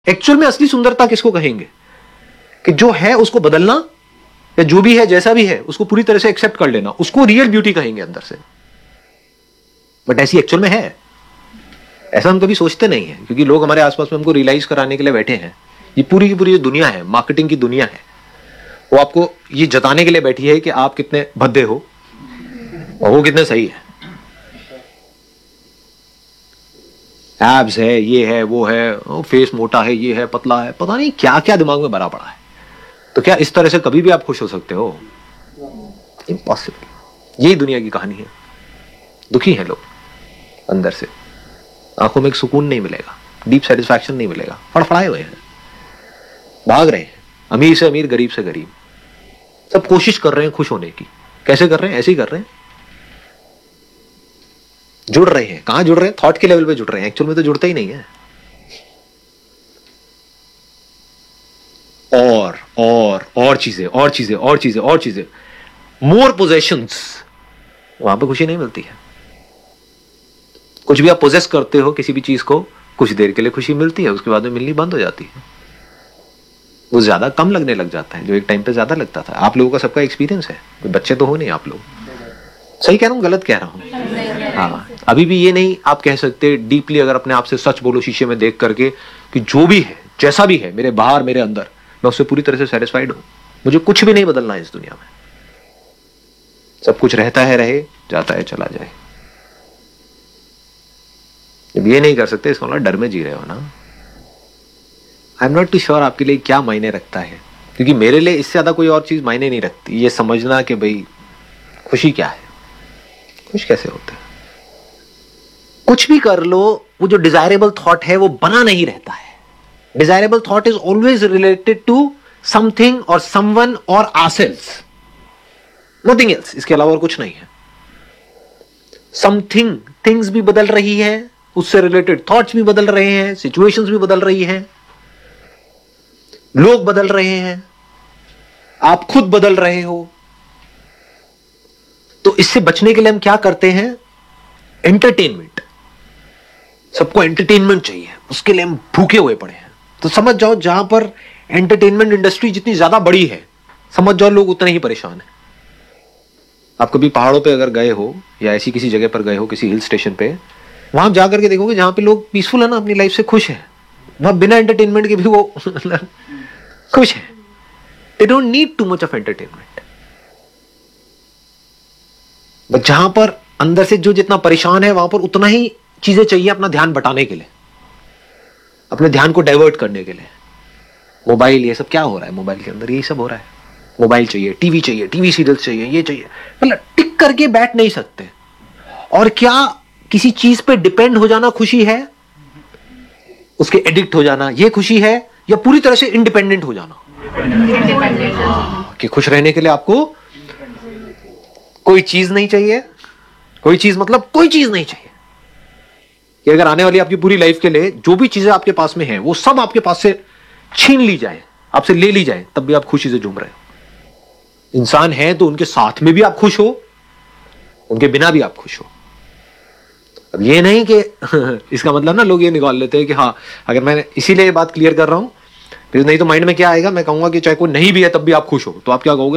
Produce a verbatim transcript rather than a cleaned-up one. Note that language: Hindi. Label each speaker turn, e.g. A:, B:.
A: एक्चुअल में असली सुंदरता किसको कहेंगे? कि जो है उसको बदलना, या जो भी है जैसा भी है उसको पूरी तरह से एक्सेप्ट कर लेना, उसको रियल ब्यूटी कहेंगे अंदर से। बट ऐसी एक्चुअल में है? ऐसा हम कभी सोचते नहीं है, क्योंकि लोग हमारे आसपास में हमको रियलाइज कराने के लिए बैठे हैं। ये पूरी की पूरी जो दुनिया है, मार्केटिंग की दुनिया है, वो आपको ये जताने के लिए बैठी है कि आप कितने भद्दे हो और वो कितने सही है। एब्स है, ये है, वो है, फेस मोटा है, ये है, पतला है, पता नहीं क्या क्या दिमाग में भरा पड़ा है। तो क्या इस तरह से कभी भी आप खुश हो सकते हो? इम्पॉसिबल। यही दुनिया की कहानी है। दुखी हैं लोग अंदर से, आंखों में एक सुकून नहीं मिलेगा, डीप सेटिस्फैक्शन नहीं मिलेगा, फड़फड़ाए हुए हैं, भाग रहे हैं, अमीर से अमीर, गरीब से गरीब, सब कोशिश कर रहे हैं खुश होने की। कैसे कर रहे हैं? ऐसे ही कर रहे हैं, जुड़ रहे हैं। कहां जुड़ रहे हैं? थॉट के लेवल पे जुड़ रहे हैं, एक्चुअल में तो जुड़ते ही नहीं है। और और और चीजें और चीजें और चीजें और चीजें, मोर पोजेशंस, वहां पे खुशी नहीं मिलती है। कुछ भी आप पोजेस करते हो, किसी भी चीज को, कुछ देर के लिए खुशी मिलती है, उसके बाद में मिलनी बंद हो जाती है। वो ज्यादा कम लगने लग जाता है, जो एक टाइम पे ज्यादा लगता था। आप लोगों का सबका एक्सपीरियंस है, कोई बच्चे तो हो नहीं आप लोग। सही कह रहा हूं, गलत कह रहा हूं? हाँ, अभी भी ये नहीं आप कह सकते डीपली, अगर अपने आप से सच बोलो शीशे में देख करके, कि जो भी है, जैसा भी है, मेरे बाहर मेरे अंदर, मैं उससे पूरी तरह से सेटिस्फाइड हूं, मुझे कुछ भी नहीं बदलना है इस दुनिया में। सब कुछ रहता है, रहे, जाता है, चला जाए। जब ये नहीं कर सकते, इसका मतलब डर में जी रहे हो ना। I am not to sure आपके लिए क्या मायने रखता है, क्योंकि मेरे लिए इससे ज्यादा कोई और चीज मायने नहीं रखती। ये समझना कि भाई खुशी क्या है, खुश कैसे होते हैं। कुछ भी कर लो, वो जो डिजायरेबल थॉट है वो बना नहीं रहता है। Desirable thought is always related to something और समवन और आवरसेल्व्स, नथिंग एल्स। इसके अलावा और कुछ नहीं है। समथिंग, थिंग्स भी बदल रही है, उससे रिलेटेड थॉट्स भी बदल रहे हैं, सिचुएशंस भी बदल रही हैं, लोग बदल रहे हैं, आप खुद बदल रहे हो। तो इससे बचने के लिए हम क्या करते हैं? एंटरटेनमेंट। सबको एंटरटेनमेंट चाहिए, उसके लिए हम भूखे हुए पड़े हैं। तो समझ जाओ, जहां पर एंटरटेनमेंट इंडस्ट्री जितनी ज्यादा बड़ी है, समझ जाओ लोग उतने ही परेशान हैं। आप कभी पहाड़ों पे अगर गए हो, या ऐसी किसी जगह पर गए हो, किसी हिल स्टेशन पे, वहां जाकर के देखोगे जहां पे लोग पीसफुल है ना, अपनी लाइफ से खुश है, वहां बिना एंटरटेनमेंट के भी वो खुश है। They don't need too much of entertainment. But जहां पर अंदर से जो जितना परेशान है, वहां पर उतना ही चीजें चाहिए अपना ध्यान बटाने के लिए, अपने ध्यान को डाइवर्ट करने के लिए। मोबाइल, ये सब क्या हो रहा है मोबाइल के अंदर? यही सब हो रहा है। मोबाइल चाहिए, टीवी चाहिए, टीवी सीरियल्स चाहिए, ये चाहिए, मतलब टिक करके बैठ नहीं सकते। और क्या किसी चीज पे डिपेंड हो जाना खुशी है? उसके एडिक्ट हो जाना ये खुशी है? या पूरी तरह से इंडिपेंडेंट हो जाना? कि खुश रहने के लिए आपको कोई चीज नहीं चाहिए। कोई चीज मतलब कोई चीज नहीं चाहिए, कि अगर आने वाली आपकी पूरी लाइफ के लिए जो भी चीजें आपके पास में हैं, वो सब आपके पास से छीन ली जाए, आपसे ले ली जाए, तब भी आप खुशी से झूम रहे हो। इंसान है तो उनके साथ में भी आप खुश हो, उनके बिना भी आप खुश हो। अब ये नहीं कि इसका मतलब ना लोग ये निकाल लेते हैं कि हाँ, अगर मैं इसीलिए ये बात क्लियर कर रहा हूं, फिर नहीं तो माइंड में क्या आएगा, मैं कहूंगा कि चाहे कोई नहीं भी है तब भी आप खुश हो, तो आप क्या कहोगे?